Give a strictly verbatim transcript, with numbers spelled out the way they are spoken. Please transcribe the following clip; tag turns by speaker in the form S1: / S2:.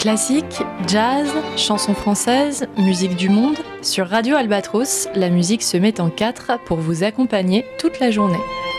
S1: Classique, jazz, chansons françaises, musique du monde, sur Radio Albatros, la musique se met en quatre pour vous accompagner toute la journée.